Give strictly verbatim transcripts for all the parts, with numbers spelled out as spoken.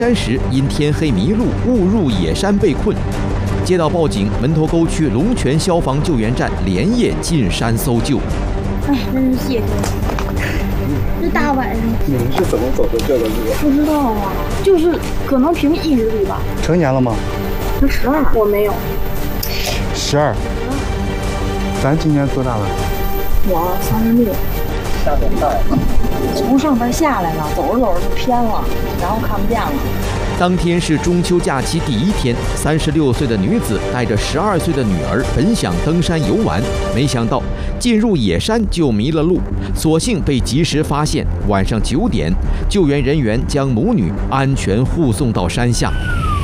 山时因天黑迷路，误入野山被困。接到报警，门头沟区龙泉消防救援站连夜进山搜救。 哎，真是谢谢你。这大晚上， 你们是怎么走的这个路？ 不知道啊，就是可能凭意志力吧。 成年了吗？ 才十二，我没有。 十二。咱今年多大了？ 我三十六。 下点大呀。 从上边下来了，走着走着就偏了，然后看不见了。 当天是中秋假期第一天，三十六岁的女子带着十二岁的女儿，本想登山游玩，没想到进入野山就迷了路，所幸被及时发现。晚上九点，救援人员将母女安全护送到山下。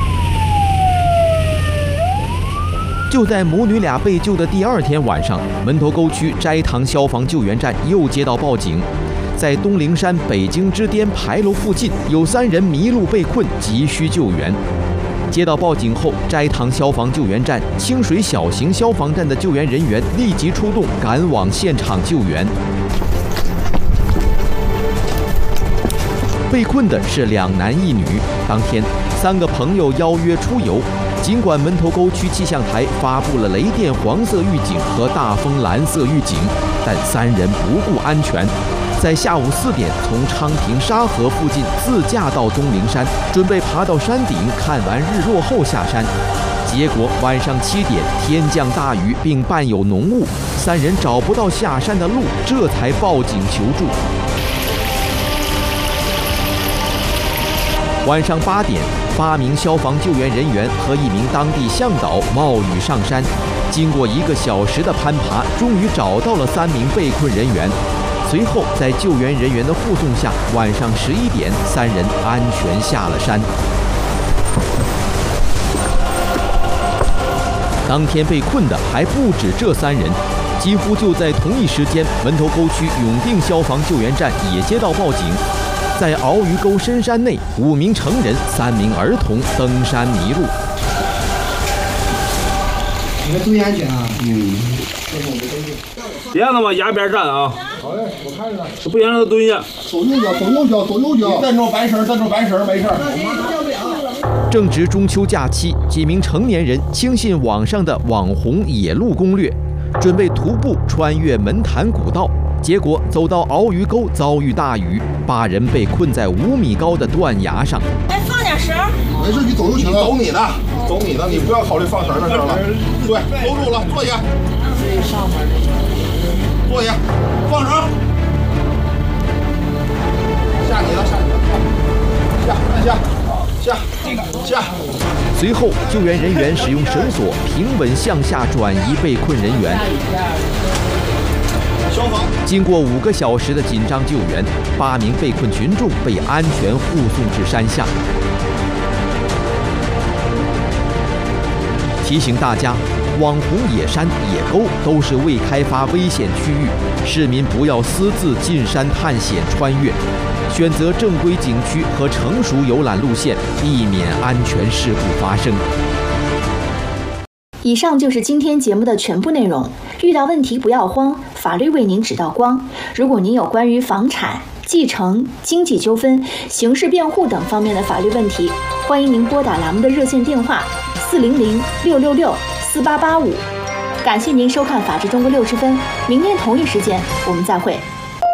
就在母女俩被救的第二天晚上，门头沟区斋堂消防救援站又接到报警。在东陵山北京之巅牌楼附近，有三人迷路被困，急需救援。接到报警后，斋堂消防救援站、清水小型消防站的救援人员立即出动，赶往现场救援。被困的是两男一女。当天，三个朋友邀约出游。尽管门头沟区气象台发布了雷电黄色预警和大风蓝色预警，但三人不顾安全，在下午四点从昌平沙河附近自驾到东陵山，准备爬到山顶看完日落后下山。结果晚上七点天降大雨，并伴有浓雾，三人找不到下山的路，这才报警求助。晚上八点，八名消防救援人员和一名当地向导冒雨上山，经过一个小时的攀爬，终于找到了三名被困人员。随后，在救援人员的护送下，晚上十一点，三人安全下了山。当天被困的还不止这三人，几乎就在同一时间，门头沟区永定消防救援站也接到报警。在鳌鱼沟深山内，五名成人、三名儿童登山迷路。 你们注意安全啊！ 嗯。 别让他往崖边站啊！ 好嘞，我看着呢。 不行，让他蹲下。 走右脚，走右脚，走右脚。站住白绳，站住白绳，没事。 正值中秋假期，几名成年人轻信网上的网红野路攻略，准备徒步穿越门潭古道。结果走到鳌鱼沟，遭遇大雨，八人被困在五米高的断崖上。 哎，放点绳。 没事，你走就行了。走你的，走你的，你不要考虑放绳的事了。对，搂住了，坐下。最上面那个。坐下，放绳。下你了，下你了，下，按下，下，下。 随后，救援人员使用绳索平稳向下转移被困人员。经过五个小时的紧张救援，八名被困群众被安全护送至山下。提醒大家，网红野山、野沟都是未开发危险区域，市民不要私自进山探险穿越，选择正规景区和成熟游览路线，避免安全事故发生。 以上就是今天节目的全部内容。遇到问题不要慌，法律为您指道光。如果您有关于房产、继承、经济纠纷、刑事辩护等方面的法律问题，欢迎您拨打栏目的热线电话四零零六六六四八八五。感谢您收看《法治中国六十分》，明天同一时间我们再会。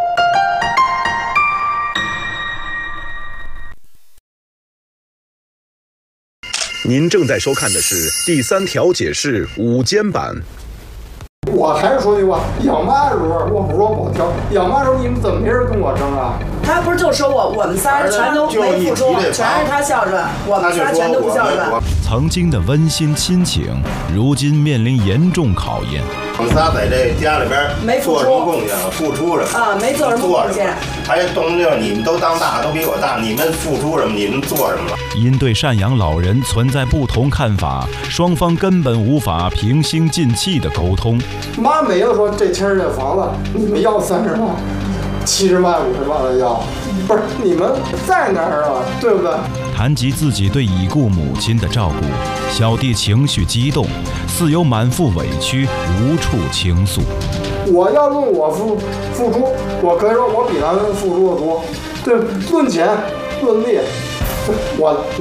您正在收看的是第三条解释午间版。 我还是说句话，养嘛时候我不说我挑，养嘛时候你们怎么没人跟我争啊？ 他不是就说我我们仨全都没付出，全是他孝顺，我们仨全都不孝顺。 曾经的温馨亲情，如今面临严重考验。 我们仨在这家里边没做什么贡献了？付出什么？ 啊，没做什么贡献。 还动静，你们都当大，都比我大，你们付出什么？你们做什么了？ 因对赡养老人存在不同看法，双方根本无法平心静气的沟通。 妈没有说这亲儿这房子你们要三十万、七十万、五十万的要，不是你们在哪儿啊？对不对？ 谈及自己对已故母亲的照顾，小弟情绪激动，似有满腹委屈，无处倾诉。 我要论我付付出，我可以说我比他们付出的多。对，论钱论力，我。